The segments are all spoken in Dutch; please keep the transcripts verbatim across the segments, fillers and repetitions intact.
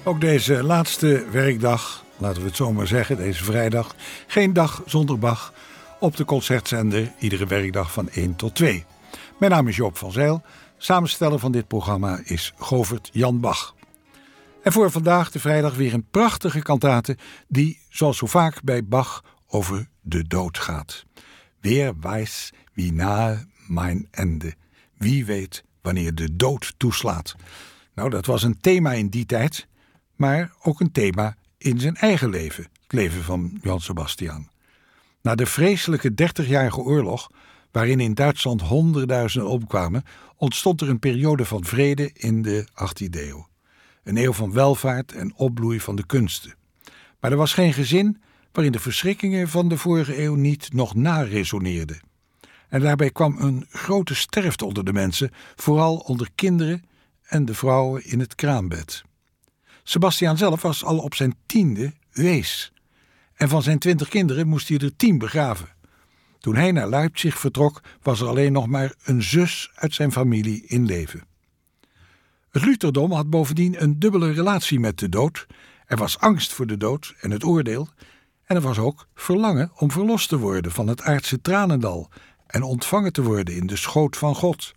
Ook deze laatste werkdag, laten we het zo maar zeggen, deze vrijdag, geen dag zonder Bach, op de concertzender, iedere werkdag van één tot twee. Mijn naam is Joop van Zijl, samensteller van dit programma is Govert Jan Bach. En voor vandaag de vrijdag weer een prachtige kantate die, zoals zo vaak bij Bach, over de dood gaat. Wer weiß wie nahe mein Ende. Wie weet wanneer de dood toeslaat. Nou, dat was een thema in die tijd, maar ook een thema in zijn eigen leven, het leven van Johann Sebastian. Na de vreselijke dertigjarige oorlog, waarin in Duitsland honderdduizenden omkwamen, ontstond er een periode van vrede in de achttiende eeuw. Een eeuw van welvaart en opbloei van de kunsten. Maar er was geen gezin waarin de verschrikkingen van de vorige eeuw niet nog naresoneerden. En daarbij kwam een grote sterfte onder de mensen, vooral onder kinderen en de vrouwen in het kraambed. Sebastian zelf was al op zijn tiende wees. En van zijn twintig kinderen moest hij er tien begraven. Toen hij naar Leipzig vertrok, was er alleen nog maar een zus uit zijn familie in leven. Het Lutherdom had bovendien een dubbele relatie met de dood. Er was angst voor de dood en het oordeel. En er was ook verlangen om verlost te worden van het aardse tranendal en ontvangen te worden in de schoot van God.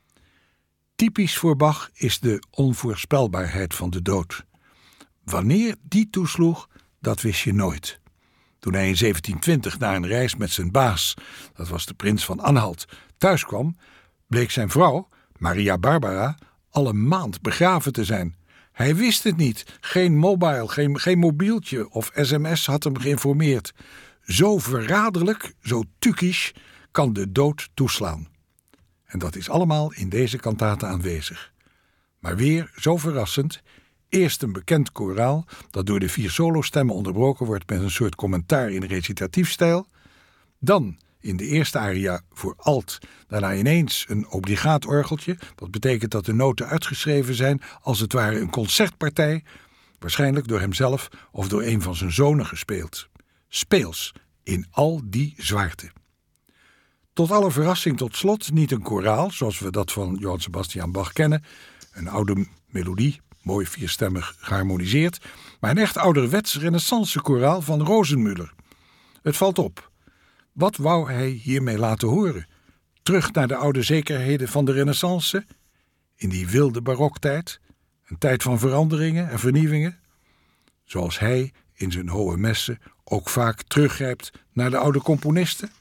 Typisch voor Bach is de onvoorspelbaarheid van de dood. Wanneer die toesloeg, dat wist je nooit. Toen hij in zeventientwintig na een reis met zijn baas, dat was de prins van Anhalt, thuis kwam, bleek zijn vrouw, Maria Barbara, al een maand begraven te zijn. Hij wist het niet. Geen mobile, geen, geen mobieltje of sms had hem geïnformeerd. Zo verraderlijk, zo tukisch kan de dood toeslaan. En dat is allemaal in deze kantate aanwezig. Maar weer zo verrassend. Eerst een bekend koraal dat door de vier solostemmen onderbroken wordt met een soort commentaar in recitatiefstijl. Dan in de eerste aria voor alt, daarna ineens een obligaat orgeltje. Dat betekent dat de noten uitgeschreven zijn als het ware een concertpartij, waarschijnlijk door hemzelf of door een van zijn zonen gespeeld. Speels, in al die zwaarte. Tot alle verrassing tot slot niet een koraal, zoals we dat van Johann Sebastian Bach kennen, een oude melodie, mooi vierstemmig geharmoniseerd, maar een echt ouderwets renaissance koraal van Rosenmüller. Het valt op. Wat wou hij hiermee laten horen? Terug naar de oude zekerheden van de renaissance? In die wilde baroktijd? Een tijd van veranderingen en vernieuwingen? Zoals hij in zijn hohe messen ook vaak teruggrijpt naar de oude componisten?